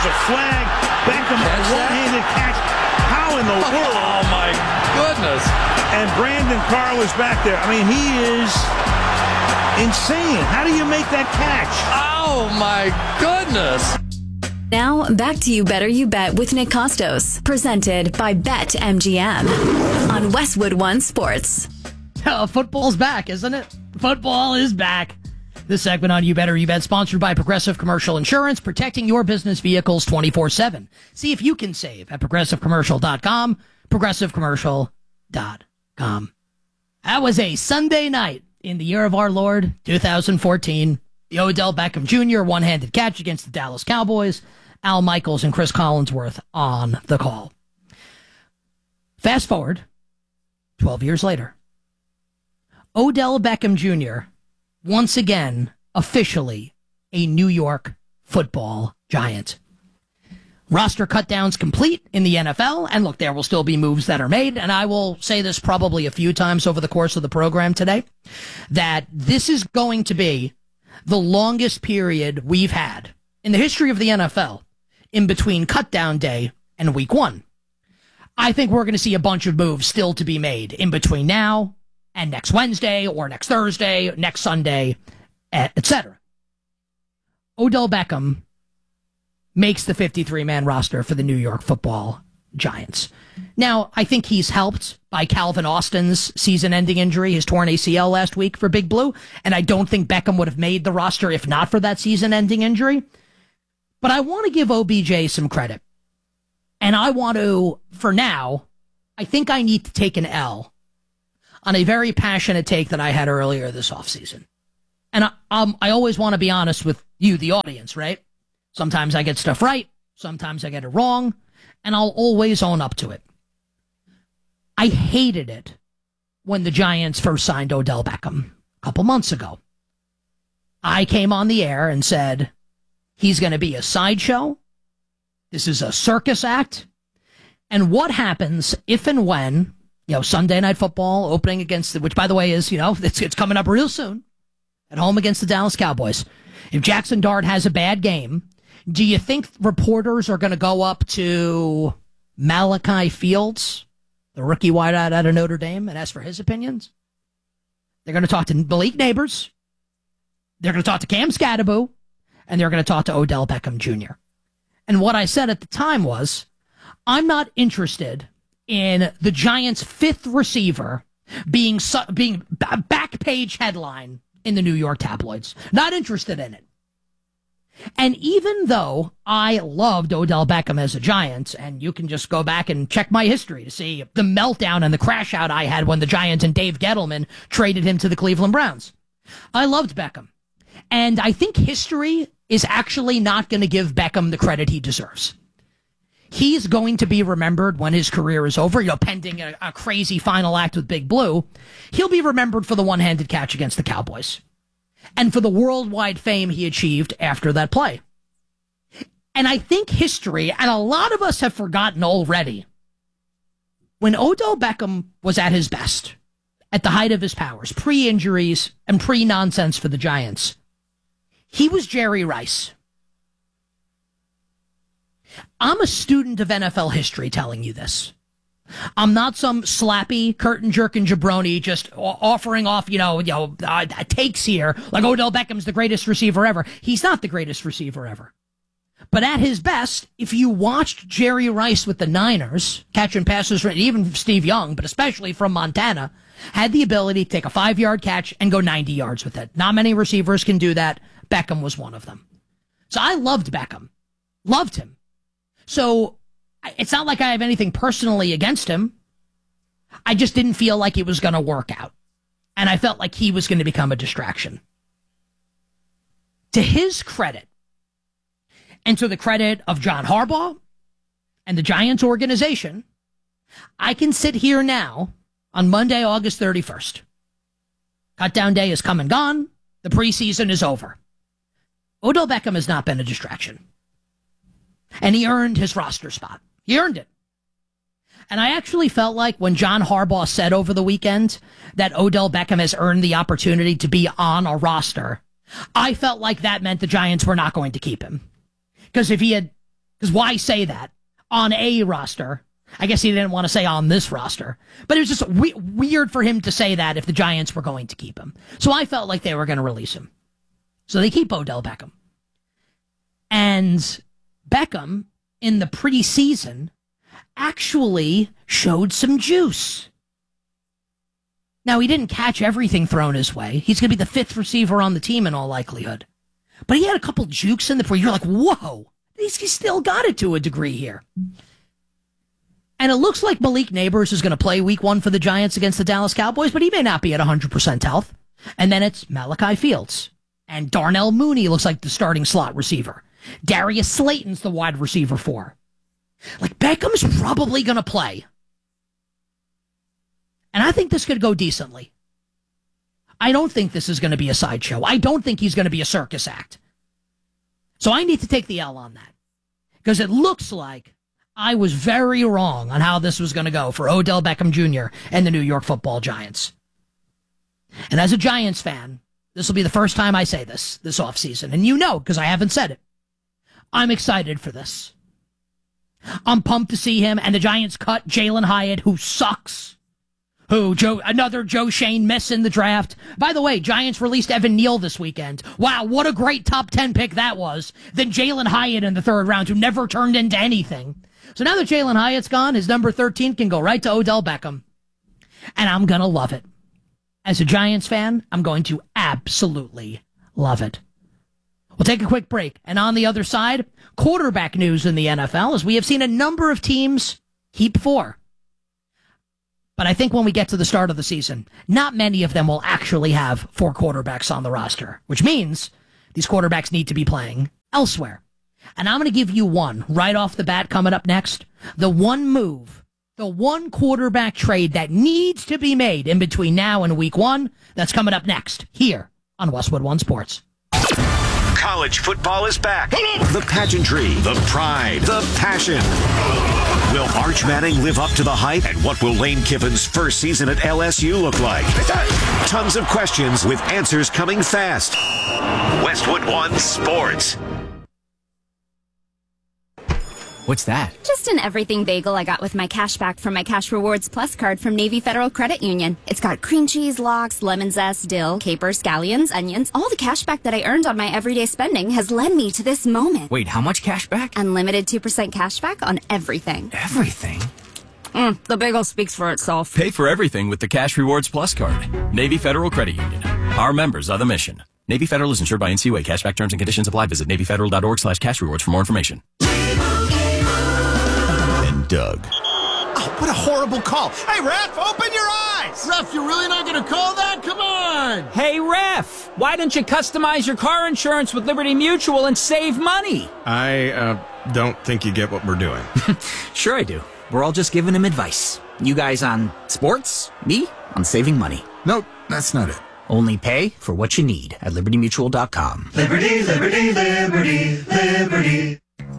There's a flag. Beckham, a one-handed catch. How in the world? Oh, my goodness. And Brandon Carl is back there. I mean, he is insane. How do you make that catch? Oh, my goodness. Now, back to You Better You Bet with Nick Costos, presented by BetMGM on Westwood One Sports. Football's back, isn't it? Football is back. This segment on You Better You Bet, sponsored by Progressive Commercial Insurance, protecting your business vehicles 24/7. See if you can save at ProgressiveCommercial.com, ProgressiveCommercial.com. That was a Sunday night in the year of our Lord, 2014. The Odell Beckham Jr. one-handed catch against the Dallas Cowboys. Al Michaels and Chris Collinsworth on the call. Fast forward 12 years later. Odell Beckham Jr. once again officially a New York Football Giant. Roster cutdowns complete in the NFL, and look, there will still be moves that are made, and I will say this probably a few times over the course of the program today, that this is going to be the longest period we've had in the history of the NFL in between cutdown day and week one. I think we're going to see a bunch of moves still to be made in between now and next Wednesday or next Thursday, next Sunday, etc. Odell Beckham makes the 53-man roster for the New York Football Giants. Now, I think he's helped by Calvin Austin's season-ending injury, his torn ACL last week for Big Blue, and I don't think Beckham would have made the roster if not for that season-ending injury. But I want to give OBJ some credit. And I want to, for now, I think I need to take an L on a very passionate take that I had earlier this offseason. And I always want to be honest with you, the audience, right? Sometimes I get stuff right. Sometimes I get it wrong. And I'll always own up to it. I hated it when the Giants first signed Odell Beckham a couple months ago. I came on the air and said, he's going to be a sideshow. This is a circus act. And what happens if and when, Sunday Night Football opening against, which by the way is, it's coming up real soon, at home against the Dallas Cowboys. If Jackson Dart has a bad game, do you think reporters are going to go up to Malachi Fields, the rookie wideout out of Notre Dame, and ask for his opinions? They're going to talk to Malik Neighbors. They're going to talk to Cam Scadaboo. And they're going to talk to Odell Beckham Jr. And what I said at the time was, I'm not interested in the Giants' fifth receiver being back page headline in the New York tabloids. Not interested in it. And even though I loved Odell Beckham as a Giant, and you can just go back and check my history to see the meltdown and the crash out I had when the Giants and Dave Gettleman traded him to the Cleveland Browns. I loved Beckham. And I think history is actually not going to give Beckham the credit he deserves. He's going to be remembered when his career is over, pending a crazy final act with Big Blue. He'll be remembered for the one-handed catch against the Cowboys and for the worldwide fame he achieved after that play. And I think history, and a lot of us have forgotten already, when Odell Beckham was at his best, at the height of his powers, pre-injuries and pre-nonsense for the Giants, he was Jerry Rice. I'm a student of NFL history telling you this. I'm not some slappy, curtain-jerking jabroni just offering off, takes here, like Odell Beckham's the greatest receiver ever. He's not the greatest receiver ever. But at his best, if you watched Jerry Rice with the Niners, catching passes, even Steve Young, but especially from Montana, had the ability to take a 5-yard catch and go 90 yards with it. Not many receivers can do that. Beckham was one of them. So I loved Beckham. Loved him. So it's not like I have anything personally against him. I just didn't feel like it was going to work out. And I felt like he was going to become a distraction. To his credit, and to the credit of John Harbaugh and the Giants organization, I can sit here now on Monday, August 31st. Cutdown day is come and gone. The preseason is over. Odell Beckham has not been a distraction. And he earned his roster spot. He earned it. And I actually felt like when John Harbaugh said over the weekend that Odell Beckham has earned the opportunity to be on a roster, I felt like that meant the Giants were not going to keep him. Because if he had Because why say that on a roster? I guess he didn't want to say on this roster. But it was just weird for him to say that if the Giants were going to keep him. So I felt like they were going to release him. So they keep Odell Beckham. And Beckham, in the preseason, actually showed some juice. Now, he didn't catch everything thrown his way. He's going to be the 5th receiver on the team in all likelihood. But he had a couple jukes in where you're like, whoa, he's still got it to a degree here. And it looks like Malik Neighbors is going to play week 1 for the Giants against the Dallas Cowboys, but he may not be at 100% health. And then it's Malachi Fields. And Darnell Mooney looks like the starting slot receiver. Darius Slayton's the wide receiver 4. Like, Beckham's probably going to play. And I think this could go decently. I don't think this is going to be a sideshow. I don't think he's going to be a circus act. So I need to take the L on that. Because it looks like I was very wrong on how this was going to go for Odell Beckham Jr. and the New York Football Giants. And as a Giants fan, this will be the first time I say this offseason. And you know, because I haven't said it. I'm excited for this. I'm pumped to see him, and the Giants cut Jalen Hyatt, who sucks. Another Joe Shane miss in the draft. By the way, Giants released Evan Neal this weekend. Wow, what a great top 10 pick that was. Then Jalen Hyatt in the 3rd round, who never turned into anything. So now that Jalen Hyatt's gone, his number 13 can go right to Odell Beckham. And I'm going to love it. As a Giants fan, I'm going to absolutely love it. We'll take a quick break. And on the other side, quarterback news in the NFL, as we have seen a number of teams keep 4. But I think when we get to the start of the season, not many of them will actually have 4 quarterbacks on the roster, which means these quarterbacks need to be playing elsewhere. And I'm going to give you one right off the bat coming up next. The one move, the one quarterback trade that needs to be made in between now and week 1, that's coming up next here on Westwood One Sports. College football is back. The pageantry, the pride, the passion. Will Arch Manning live up to the hype? And what will Lane Kiffin's first season at LSU look like? Tons of questions with answers coming fast. Westwood One Sports. What's that? Just an everything bagel I got with my cash back from my Cash Rewards Plus card from Navy Federal Credit Union. It's got cream cheese, lox, lemon zest, dill, capers, scallions, onions. All the cash back that I earned on my everyday spending has led me to this moment. Wait, how much cash back? Unlimited 2% cash back on everything. Everything? The bagel speaks for itself. Pay for everything with the Cash Rewards Plus card. Navy Federal Credit Union. Our members are the mission. Navy Federal is insured by NCUA. Cashback terms and conditions apply. Visit NavyFederal.org/cashrewards for more information. Doug. Oh, what a horrible call. Hey, ref, open your eyes. Ref, you're really not going to call that? Come on. Hey, ref, why don't you customize your car insurance with Liberty Mutual and save money? I don't think you get what we're doing. Sure I do. We're all just giving him advice. You guys on sports, me on saving money. Nope, that's not it. Only pay for what you need at libertymutual.com. Liberty, liberty, liberty, liberty.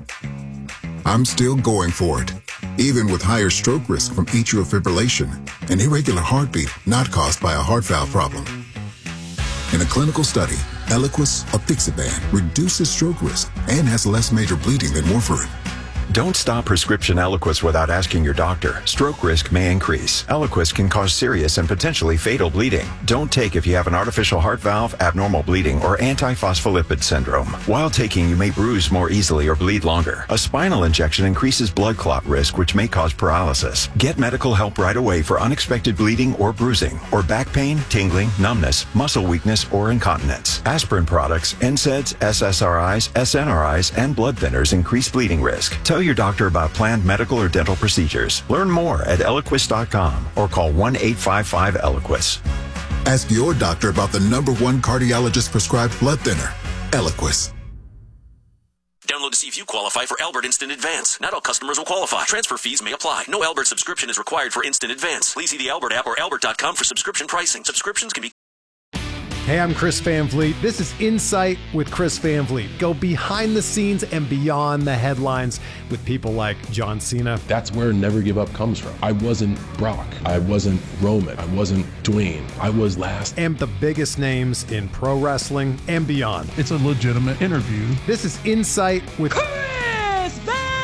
I'm still going for it, even with higher stroke risk from atrial fibrillation, an irregular heartbeat not caused by a heart valve problem. In a clinical study, Eliquis, apixaban, reduces stroke risk and has less major bleeding than warfarin. Don't stop prescription Eliquis without asking your doctor. Stroke risk may increase. Eliquis can cause serious and potentially fatal bleeding. Don't take if you have an artificial heart valve, abnormal bleeding, or antiphospholipid syndrome. While taking, you may bruise more easily or bleed longer. A spinal injection increases blood clot risk, which may cause paralysis. Get medical help right away for unexpected bleeding or bruising, or back pain, tingling, numbness, muscle weakness, or incontinence. Aspirin products, NSAIDs, SSRIs, SNRIs, and blood thinners increase bleeding risk. Tell your doctor about planned medical or dental procedures. Learn more at Eliquis.com or call 1-855-ELIQUIS. Ask your doctor about the #1 cardiologist prescribed blood thinner, Eliquis. Download to see if you qualify for Albert Instant Advance. Not all customers will qualify. Transfer fees may apply. No Albert subscription is required for Instant Advance. Please see the Albert app or albert.com for subscription pricing. Subscriptions can be... Hey, I'm Chris Van Vliet. This is Insight with Chris Van Vliet. Go behind the scenes and beyond the headlines with people like John Cena. That's where Never Give Up comes from. I wasn't Brock. I wasn't Roman. I wasn't Dwayne. I was last. And the biggest names in pro wrestling and beyond. It's a legitimate interview. This is Insight with Chris Van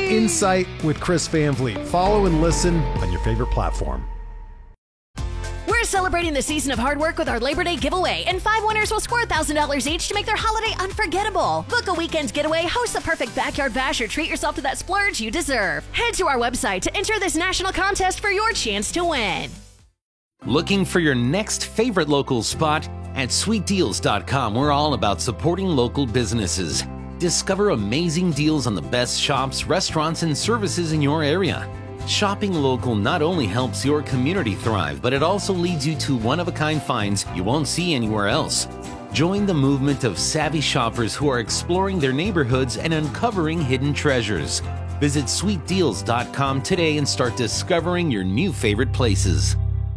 Insight with Chris Van Vliet. Follow and listen on your favorite platform. We're celebrating the season of hard work with our Labor Day giveaway, and 5 winners will score $1,000 each to make their holiday unforgettable. Book a weekend getaway, host the perfect backyard bash, or treat yourself to that splurge you deserve. Head to our website to enter this national contest for your chance to win. Looking for your next favorite local spot? At sweetdeals.com, we're all about supporting local businesses. Discover amazing deals on the best shops, restaurants, and services in your area. Shopping local not only helps your community thrive, but it also leads you to one-of-a-kind finds you won't see anywhere else. Join the movement of savvy shoppers who are exploring their neighborhoods and uncovering hidden treasures. Visit sweetdeals.com today and start discovering your new favorite places.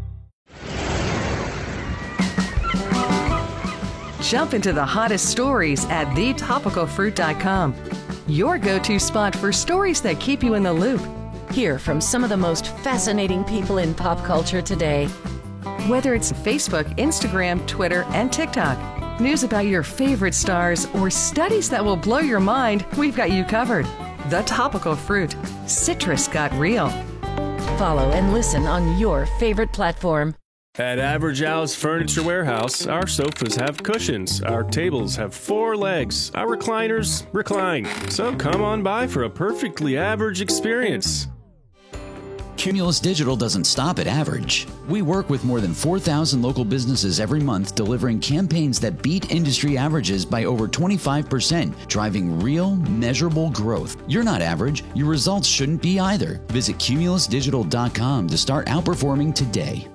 Jump into the hottest stories at thetopicalfruit.com. Your go-to spot for stories that keep you in the loop. Hear from some of the most fascinating people in pop culture today. Whether it's Facebook, Instagram, Twitter, and TikTok, news about your favorite stars, or studies that will blow your mind, we've got you covered. The Topical Fruit. Citrus got real. Follow and listen on your favorite platform. At Average Al's Furniture Warehouse, our sofas have cushions, our tables have 4 legs, our recliners recline. So come on by for a perfectly average experience. Cumulus Digital doesn't stop at average. We work with more than 4,000 local businesses every month, delivering campaigns that beat industry averages by over 25%, driving real, measurable growth. You're not average. Your results shouldn't be either. Visit cumulusdigital.com to start outperforming today.